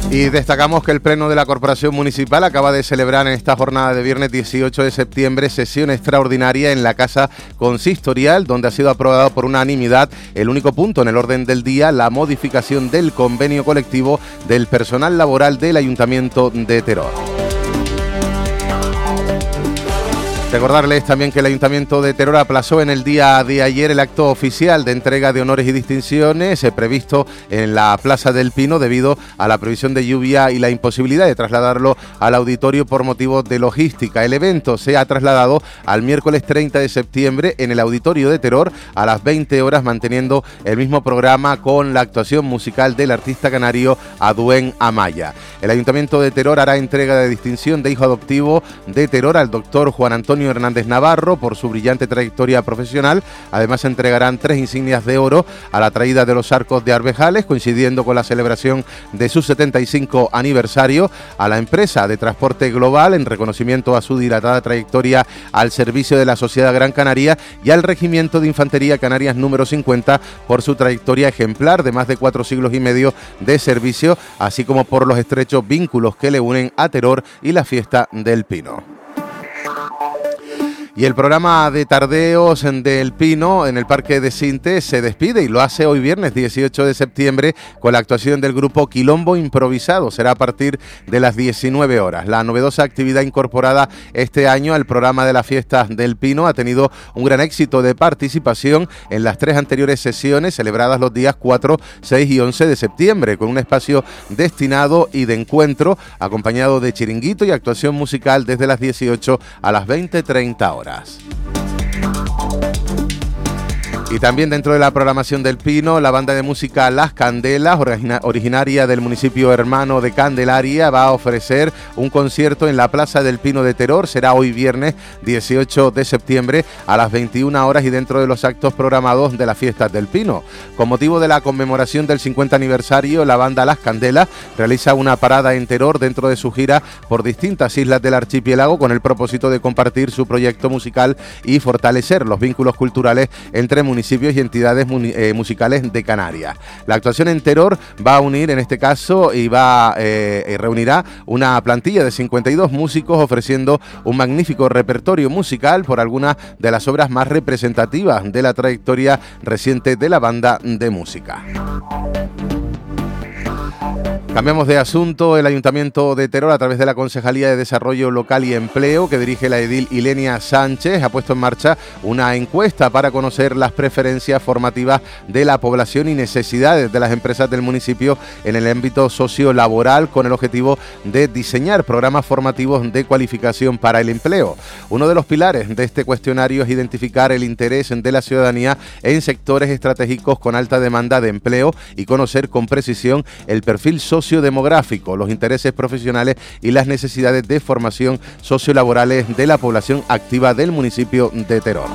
Y destacamos que el Pleno de la Corporación Municipal acaba de celebrar en esta jornada de viernes 18 de septiembre sesión extraordinaria en la Casa Consistorial, donde ha sido aprobado por unanimidad el único punto en el orden del día, la modificación del convenio colectivo del personal laboral del Ayuntamiento de Teror. Recordarles también que el Ayuntamiento de Teror aplazó en el día de ayer el acto oficial de entrega de honores y distinciones previsto en la Plaza del Pino debido a la previsión de lluvia y la imposibilidad de trasladarlo al auditorio por motivos de logística. El evento se ha trasladado al miércoles 30 de septiembre en el Auditorio de Teror a las 20 horas, manteniendo el mismo programa con la actuación musical del artista canario Aduen Amaya. El Ayuntamiento de Teror hará entrega de distinción de hijo adoptivo de Teror al doctor Juan Antonio Hernández Navarro por su brillante trayectoria profesional. Además entregarán 3 insignias de oro a la traída de los arcos de Arvejales, coincidiendo con la celebración de su 75 aniversario, a la empresa de transporte global en reconocimiento a su dilatada trayectoria al servicio de la sociedad Gran Canaria, y al Regimiento de Infantería Canarias número 50 por su trayectoria ejemplar de más de 4 siglos y medio de servicio, así como por los estrechos vínculos que le unen a Teror y la Fiesta del Pino. Y el programa de tardeos del Pino en el Parque de Sinte se despide y lo hace hoy viernes 18 de septiembre con la actuación del grupo Quilombo Improvisado. Será a partir de las 19 horas. La novedosa actividad incorporada este año al programa de las fiestas del Pino ha tenido un gran éxito de participación en las 3 anteriores sesiones celebradas los días 4, 6 y 11 de septiembre, con un espacio destinado y de encuentro acompañado de chiringuito y actuación musical desde las 18 a las 20:30 horas. Y también dentro de la programación del Pino, la banda de música Las Candelas, originaria del municipio hermano de Candelaria, va a ofrecer un concierto en la Plaza del Pino de Teror. Será hoy viernes 18 de septiembre a las 21 horas y dentro de los actos programados de las fiestas del Pino. Con motivo de la conmemoración del 50 aniversario, la banda Las Candelas realiza una parada en Teror dentro de su gira por distintas islas del archipiélago con el propósito de compartir su proyecto musical y fortalecer los vínculos culturales entre municipios y entidades musicales de Canarias. La actuación en Teror va a unir, en este caso, y reunirá una plantilla de 52 músicos ofreciendo un magnífico repertorio musical por algunas de las obras más representativas de la trayectoria reciente de la banda de música. Cambiamos de asunto. El Ayuntamiento de Teror, a través de la Concejalía de Desarrollo Local y Empleo, que dirige la edil Ilenia Sánchez, ha puesto en marcha una encuesta para conocer las preferencias formativas de la población y necesidades de las empresas del municipio en el ámbito sociolaboral, con el objetivo de diseñar programas formativos de cualificación para el empleo. Uno de los pilares de este cuestionario es identificar el interés de la ciudadanía en sectores estratégicos con alta demanda de empleo y conocer con precisión el perfil sociodemográfico, los intereses profesionales y las necesidades de formación sociolaborales de la población activa del municipio de Teror.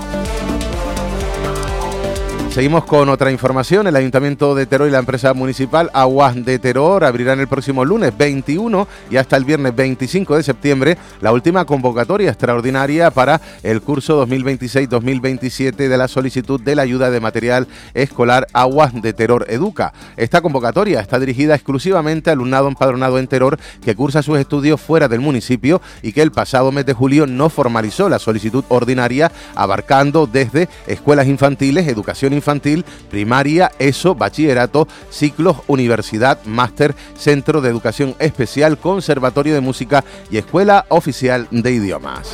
Seguimos con otra información. El Ayuntamiento de Teror y la empresa municipal Aguas de Teror abrirán el próximo lunes 21 y hasta el viernes 25 de septiembre la última convocatoria extraordinaria para el curso 2026-2027 de la solicitud de la ayuda de material escolar Aguas de Teror Educa. Esta convocatoria está dirigida exclusivamente al alumnado empadronado en Teror que cursa sus estudios fuera del municipio y que el pasado mes de julio no formalizó la solicitud ordinaria, abarcando desde escuelas infantiles, educación infantil, primaria, ESO, bachillerato, ciclos, universidad, máster, centro de educación especial, conservatorio de música y escuela oficial de idiomas.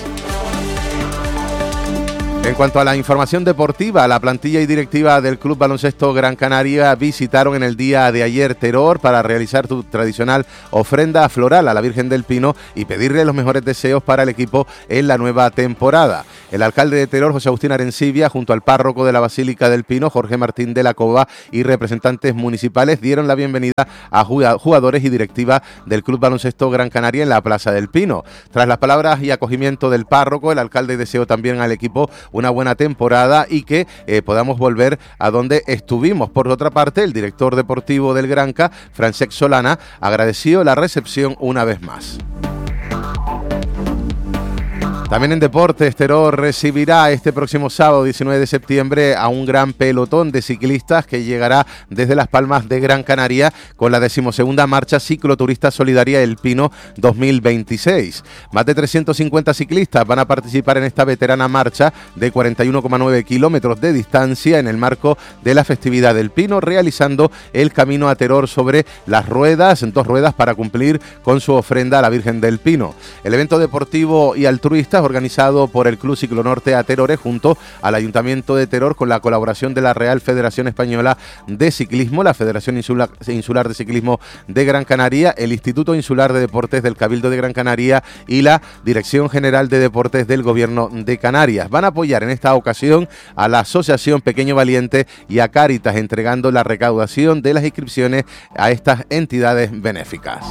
En cuanto a la información deportiva, la plantilla y directiva del Club Baloncesto Gran Canaria visitaron en el día de ayer Teror para realizar su tradicional ofrenda floral a la Virgen del Pino y pedirle los mejores deseos para el equipo en la nueva temporada. El alcalde de Teror, José Agustín Arencibia, junto al párroco de la Basílica del Pino, Jorge Martín de la Cova, y representantes municipales dieron la bienvenida a jugadores y directiva del Club Baloncesto Gran Canaria en la Plaza del Pino. Tras las palabras y acogimiento del párroco, el alcalde deseó también al equipo una buena temporada y que podamos volver a donde estuvimos. Por otra parte, el director deportivo del Granca, Francesc Solana, agradeció la recepción una vez más. También en deportes, Teror recibirá este próximo sábado 19 de septiembre a un gran pelotón de ciclistas que llegará desde Las Palmas de Gran Canaria con la 12ª marcha cicloturista solidaria El Pino 2026. Más de 350 ciclistas van a participar en esta veterana marcha de 41,9 kilómetros de distancia en el marco de la festividad del Pino, realizando el camino a Teror sobre las ruedas, en 2 ruedas, para cumplir con su ofrenda a la Virgen del Pino. El evento deportivo y altruista organizado por el Club Ciclonorte a Terores junto al Ayuntamiento de Teror con la colaboración de la Real Federación Española de Ciclismo, la Federación Insular de Ciclismo de Gran Canaria, el Instituto Insular de Deportes del Cabildo de Gran Canaria y la Dirección General de Deportes del Gobierno de Canarias. Van a apoyar en esta ocasión a la Asociación Pequeño Valiente y a Cáritas, entregando la recaudación de las inscripciones a estas entidades benéficas.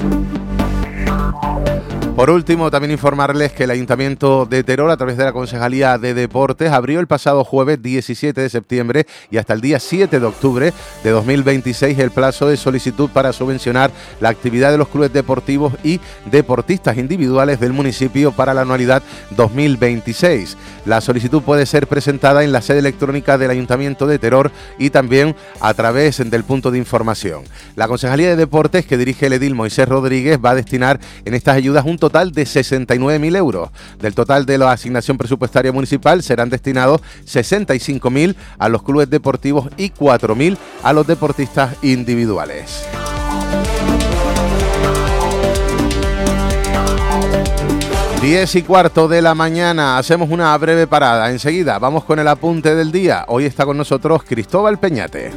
Por último, también informarles que el Ayuntamiento de Teror, a través de la Concejalía de Deportes, abrió el pasado jueves 17 de septiembre y hasta el día 7 de octubre de 2026 el plazo de solicitud para subvencionar la actividad de los clubes deportivos y deportistas individuales del municipio para la anualidad 2026. La solicitud puede ser presentada en la sede electrónica del Ayuntamiento de Teror y también a través del punto de información. La Concejalía de Deportes, que dirige el edil Moisés Rodríguez, va a destinar en estas ayudas un total de 69.000 euros. Del total de la asignación presupuestaria municipal serán destinados 65.000 a los clubes deportivos y 4.000 a los deportistas individuales. Diez y cuarto de la mañana, hacemos una breve parada. Enseguida vamos con el apunte del día. Hoy está con nosotros Cristóbal Peñate.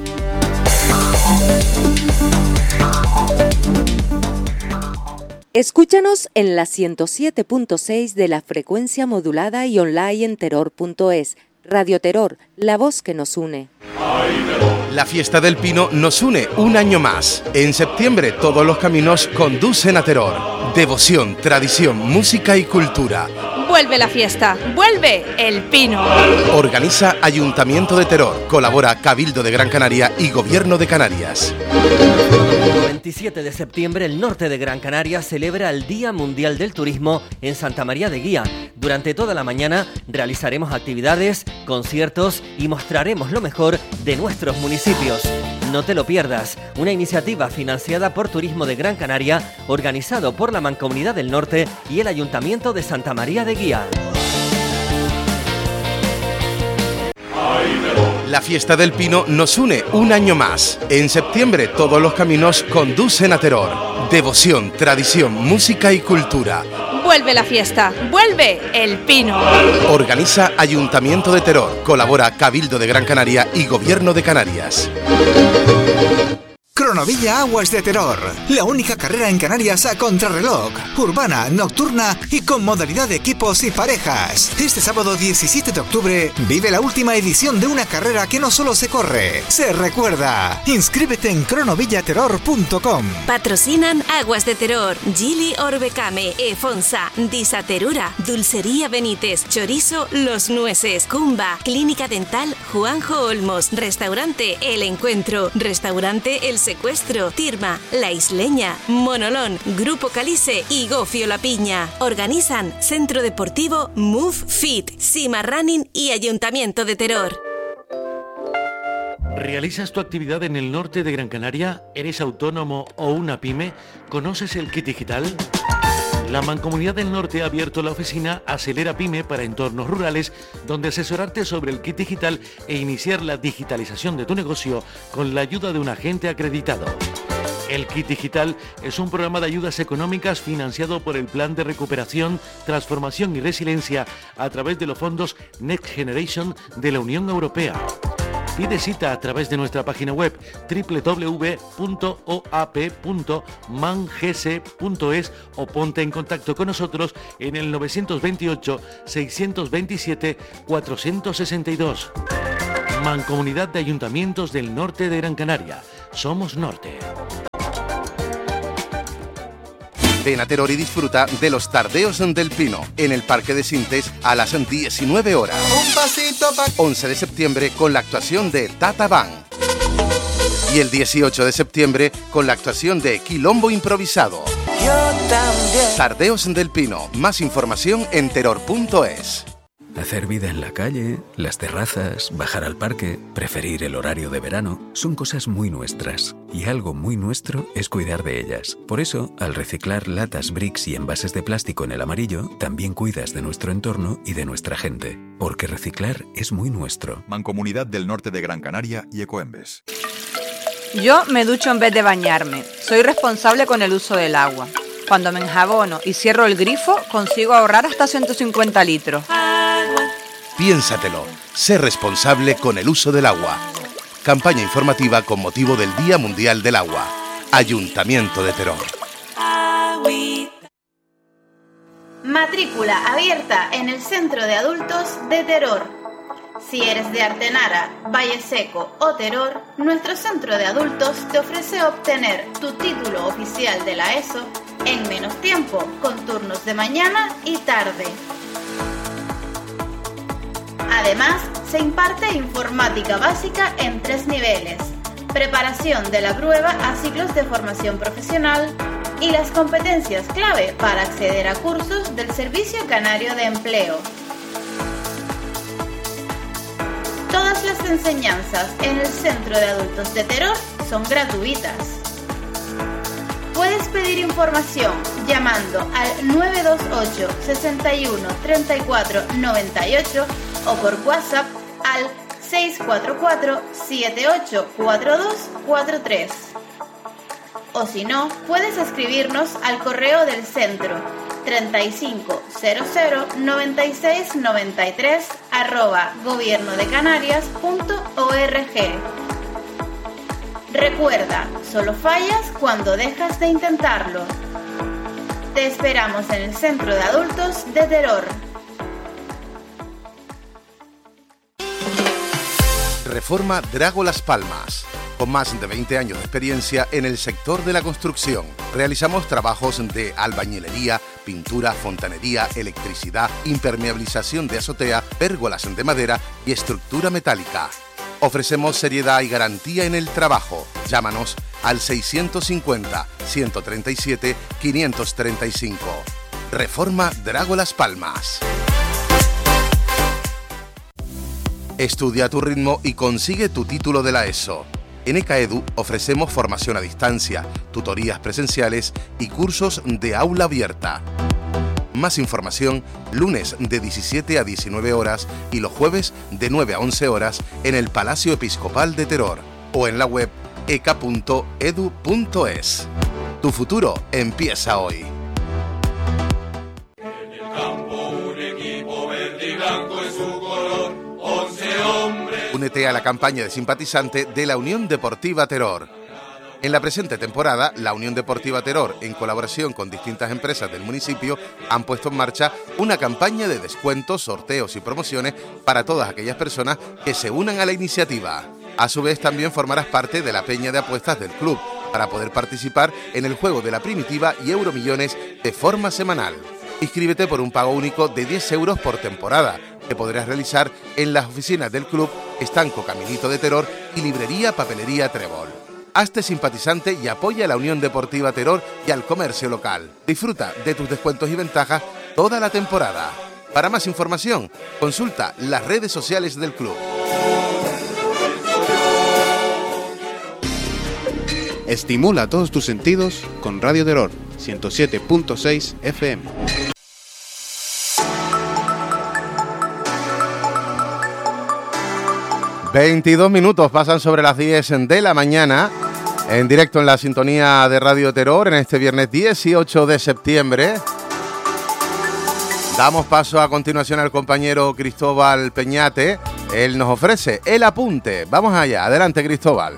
Escúchanos en la 107.6 de la frecuencia modulada y online en terror.es. Radio Terror, la voz que nos une. La fiesta del Pino nos une un año más. En septiembre todos los caminos conducen a Terror. Devoción, tradición, música y cultura. Vuelve la fiesta, vuelve el Pino. Organiza Ayuntamiento de Terror, colabora Cabildo de Gran Canaria y Gobierno de Canarias. El 27 de septiembre el norte de Gran Canaria celebra el Día Mundial del Turismo en Santa María de Guía. Durante toda la mañana realizaremos actividades, conciertos y mostraremos lo mejor de nuestros municipios. No te lo pierdas, una iniciativa financiada por Turismo de Gran Canaria, organizado por la Mancomunidad del Norte y el Ayuntamiento de Santa María de Guía. La fiesta del Pino nos une un año más. En septiembre todos los caminos conducen a Terror. Devoción, tradición, música y cultura. Vuelve la fiesta, vuelve el Pino. Organiza Ayuntamiento de Terror, colabora Cabildo de Gran Canaria y Gobierno de Canarias. Cronovilla Aguas de Terror, la única carrera en Canarias a contrarreloj, urbana, nocturna y con modalidad de equipos y parejas. Este sábado 17 de octubre vive la última edición de una carrera que no solo se corre, se recuerda. Inscríbete en cronovillaterror.com. Patrocinan Aguas de Terror, Gili Orbecame, Efonsa, Disaterura, Dulcería Benítez, Chorizo Los Nueces, Cumba, Clínica Dental Juanjo Olmos, Restaurante El Encuentro, Restaurante El Secuestro, Tirma, La Isleña, Monolón, Grupo Calice y Gofio La Piña. Organizan Centro Deportivo Move Fit, Sima Running y Ayuntamiento de Terror. ¿Realizas tu actividad en el norte de Gran Canaria? ¿Eres autónomo o una pyme? ¿Conoces el kit digital? La Mancomunidad del Norte ha abierto la oficina Acelera Pyme para entornos rurales, donde asesorarte sobre el kit digital e iniciar la digitalización de tu negocio con la ayuda de un agente acreditado. El Kit Digital es un programa de ayudas económicas financiado por el Plan de Recuperación, Transformación y Resiliencia a través de los fondos Next Generation de la Unión Europea. Pide cita a través de nuestra página web www.oap.mangs.es o ponte en contacto con nosotros en el 928 627 462. Mancomunidad de Ayuntamientos del Norte de Gran Canaria. Somos Norte. Ven a Terror y disfruta de los Tardeos del Pino en el Parque de Sintes a las 19 horas. 11 de septiembre con la actuación de Tata Band. Y el 18 de septiembre con la actuación de Quilombo Improvisado. Yo también. Tardeos del Pino. Más información en terror.es. Hacer vida en la calle, las terrazas, bajar al parque, preferir el horario de verano, son cosas muy nuestras. Y algo muy nuestro es cuidar de ellas. Por eso, al reciclar latas, bricks y envases de plástico en el amarillo, también cuidas de nuestro entorno y de nuestra gente. Porque reciclar es muy nuestro. Mancomunidad del Norte de Gran Canaria y Ecoembes. Yo me ducho en vez de bañarme. Soy responsable con el uso del agua. Cuando me enjabono y cierro el grifo, consigo ahorrar hasta 150 litros. Piénsatelo. Sé responsable con el uso del agua. Campaña informativa con motivo del Día Mundial del Agua. Ayuntamiento de Teror. Matrícula abierta en el Centro de Adultos de Teror. Si eres de Artenara, Valle Seco o Teror, nuestro Centro de Adultos te ofrece obtener tu título oficial de la ESO en menos tiempo, con turnos de mañana y tarde. Además, se imparte informática básica en 3 niveles, preparación de la prueba a ciclos de formación profesional y las competencias clave para acceder a cursos del Servicio Canario de Empleo. Todas las enseñanzas en el Centro de Adultos de Teror son gratuitas. Puedes pedir información llamando al 928 61 34 98 o por WhatsApp al 644 784243. O si no, puedes escribirnos al correo del centro 35009693@gobiernodecanarias.org. Recuerda, solo fallas cuando dejas de intentarlo. Te esperamos en el Centro de Adultos de Teror. Reforma Drago Las Palmas. Con más de 20 años de experiencia en el sector de la construcción, realizamos trabajos de albañilería, pintura, fontanería, electricidad, impermeabilización de azotea, pérgolas de madera y estructura metálica. Ofrecemos seriedad y garantía en el trabajo. Llámanos al 650-137-535. Reforma Drago Las Palmas. Estudia a tu ritmo y consigue tu título de la ESO. En ECAEDU ofrecemos formación a distancia, tutorías presenciales y cursos de aula abierta. Más información lunes de 17 a 19 horas y los jueves de 9 a 11 horas en el Palacio Episcopal de Teror o en la web eca.edu.es. Tu futuro empieza hoy. En el campo un equipo verde y blanco en su color, 11 hombres. Únete a la campaña de simpatizante de la Unión Deportiva Teror. En la presente temporada, la Unión Deportiva Teror, en colaboración con distintas empresas del municipio, han puesto en marcha una campaña de descuentos, sorteos y promociones para todas aquellas personas que se unan a la iniciativa. A su vez, también formarás parte de la peña de apuestas del club, para poder participar en el juego de la primitiva y Euromillones de forma semanal. Inscríbete por un pago único de 10 euros por temporada, que podrás realizar en las oficinas del club Estanco Caminito de Teror y Librería Papelería Trébol. Hazte simpatizante y apoya a la Unión Deportiva Teror y al comercio local. Disfruta de tus descuentos y ventajas toda la temporada. Para más información, consulta las redes sociales del club. Estimula todos tus sentidos con Radio Teror 107.6 FM. ...22 minutos pasan sobre las 10 de la mañana... ...en directo en la sintonía de Radio Teror... ...en este viernes 18 de septiembre... ...damos paso a continuación al compañero Cristóbal Peñate... ...él nos ofrece el apunte... ...vamos allá, adelante Cristóbal.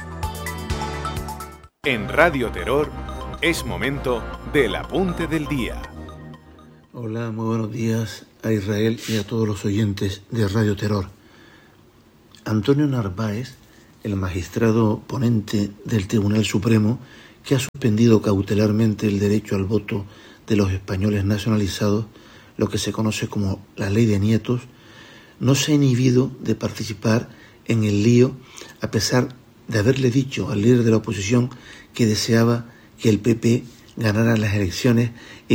En Radio Teror es momento del apunte del día. Hola, muy buenos días a Israel y a todos los oyentes de Radio Teror. Antonio Narváez, el magistrado ponente del Tribunal Supremo, que ha suspendido cautelarmente el derecho al voto de los españoles nacionalizados, lo que se conoce como la ley de nietos, no se ha inhibido de participar en el lío, a pesar de haberle dicho al líder de la oposición que deseaba que el PP ganara las elecciones y